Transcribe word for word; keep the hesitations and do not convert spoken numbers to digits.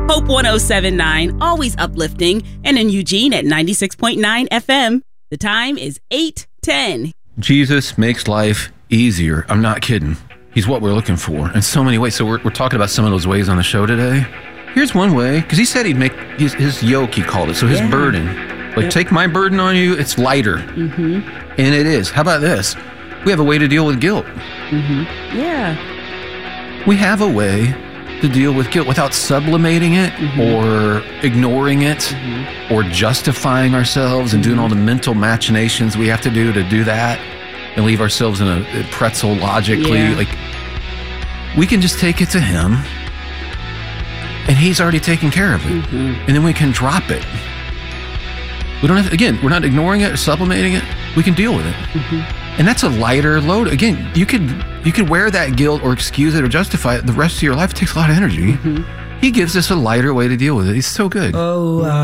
Hope one oh seven point nine, always uplifting, and in Eugene at ninety-six point nine F M. The time is eight ten. Jesus makes life easier. I'm not kidding. He's what we're looking for in so many ways. So we're, we're talking about some of those ways on the show today. Here's one way, because he said he'd make his, his yoke, he called it, so his yeah. burden. Like, yep. Take my burden on you, it's lighter. Mm-hmm. And it is. How about this? We have a way to deal with guilt. Mm-hmm. Yeah. We have a way to deal with guilt without sublimating it mm-hmm. or ignoring it mm-hmm. or justifying ourselves and mm-hmm. doing all the mental machinations we have to do to do that and leave ourselves in a, a pretzel logically. Yeah. Like, we can just take it to him and he's already taken care of it. Mm-hmm. And then we can drop it. We don't have, again, we're not ignoring it or sublimating it. We can deal with it. Mm-hmm. And that's a lighter load. Again, you could you could wear that guilt or excuse it or justify it the rest of your life. It takes a lot of energy. Mm-hmm. He gives us a lighter way to deal with it. He's so good. Oh, wow.